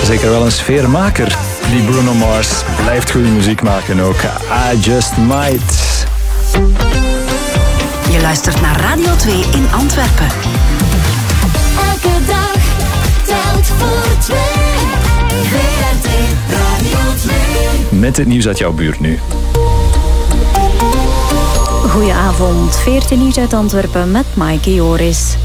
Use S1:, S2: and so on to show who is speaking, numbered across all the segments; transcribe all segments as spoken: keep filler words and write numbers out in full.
S1: Zeker wel een sfeermaker. Die Bruno Mars blijft goede muziek maken ook. I Just Might.
S2: Je luistert naar Radio twee in Antwerpen.
S3: Elke dag telt voor twee. V R T Radio twee.
S1: Met het nieuws uit jouw buurt nu.
S4: Goedenavond, veertien nieuws uit Antwerpen met Maaike Joris.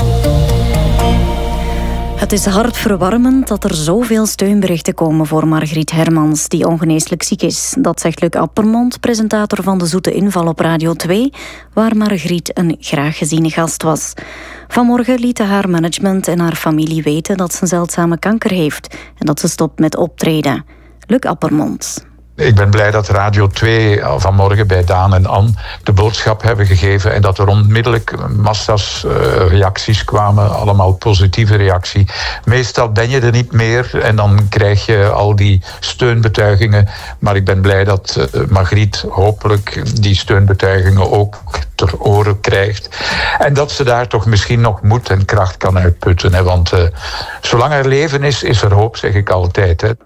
S4: Het is hartverwarmend dat er zoveel steunberichten komen voor Margriet Hermans, die ongeneeslijk ziek is. Dat zegt Luc Appermond, presentator van De Zoete Inval op Radio twee, waar Margriet een graag geziene gast was. Vanmorgen lieten haar management en haar familie weten dat ze een zeldzame kanker heeft en dat ze stopt met optreden. Luc Appermond.
S5: Ik ben blij dat Radio twee vanmorgen bij Daan en Anne de boodschap hebben gegeven en dat er onmiddellijk massa's uh, reacties kwamen, allemaal positieve reactie. Meestal ben je er niet meer en dan krijg je al die steunbetuigingen. Maar ik ben blij dat uh, Margriet hopelijk die steunbetuigingen ook ter oren krijgt. En dat ze daar toch misschien nog moed en kracht kan uitputten. Hè? Want uh, zolang er leven is, is er hoop, zeg ik altijd. Hè?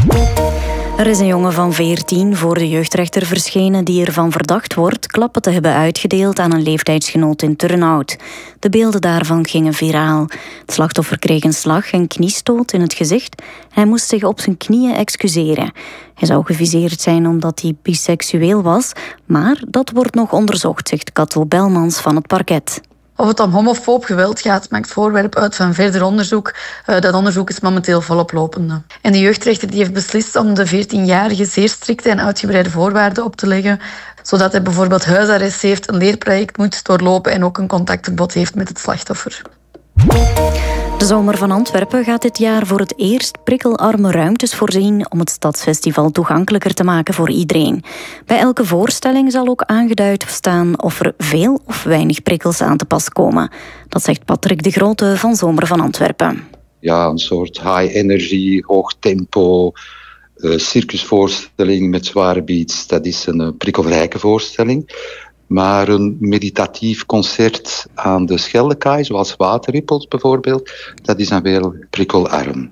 S4: Er is een jongen van veertien voor de jeugdrechter verschenen die ervan verdacht wordt klappen te hebben uitgedeeld aan een leeftijdsgenoot in Turnhout. De beelden daarvan gingen viraal. Het slachtoffer kreeg een slag en kniestoot in het gezicht. Hij moest zich op zijn knieën excuseren. Hij zou geviseerd zijn omdat hij biseksueel was, maar dat wordt nog onderzocht, zegt Katel Belmans van het parket.
S6: Of het om homofoob geweld gaat, maakt voorwerp uit van verder onderzoek. Uh, dat onderzoek is momenteel volop lopende. En de jeugdrechter die heeft beslist om de veertienjarige zeer strikte en uitgebreide voorwaarden op te leggen, zodat hij bijvoorbeeld huisarrest heeft, een leerproject moet doorlopen en ook een contactverbod heeft met het slachtoffer.
S4: De Zomer van Antwerpen gaat dit jaar voor het eerst prikkelarme ruimtes voorzien om het Stadsfestival toegankelijker te maken voor iedereen. Bij elke voorstelling zal ook aangeduid staan of er veel of weinig prikkels aan te pas komen. Dat zegt Patrick de Grote van Zomer van Antwerpen.
S7: Ja, een soort high energy, hoog tempo, uh, circusvoorstelling met zware beats. Dat is een uh, prikkelrijke voorstelling. Maar een meditatief concert aan de Scheldekaai, zoals Waterrippels bijvoorbeeld, dat is dan weer prikkelarm.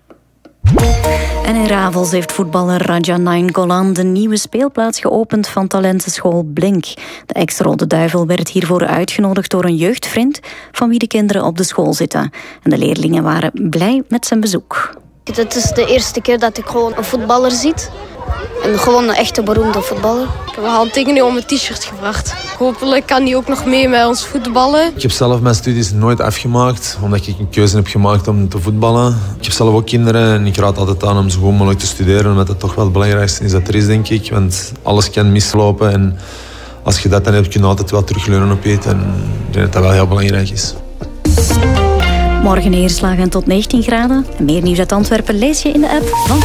S4: En in Ravels heeft voetballer Raja Nainggolan de nieuwe speelplaats geopend van talentenschool Blink. De ex-Rode Duivel werd hiervoor uitgenodigd door een jeugdvriend van wie de kinderen op de school zitten. En de leerlingen waren blij met zijn bezoek.
S8: Het is de eerste keer dat ik gewoon een voetballer zie. En gewoon een echte beroemde voetballer.
S9: Ik heb een handtekening om een t-shirt gevraagd. Hopelijk kan hij ook nog mee met ons voetballen.
S10: Ik heb zelf mijn studies nooit afgemaakt, omdat ik een keuze heb gemaakt om te voetballen. Ik heb zelf ook kinderen en ik raad altijd aan om zo goed mogelijk te studeren, omdat het toch wel het belangrijkste is dat er is, denk ik. Want alles kan mislopen en als je dat dan hebt, kun je altijd wel terugleunen op je. En ik denk dat dat wel heel belangrijk is.
S4: Morgen neerslagen tot negentien graden. En meer nieuws uit Antwerpen lees je in de app van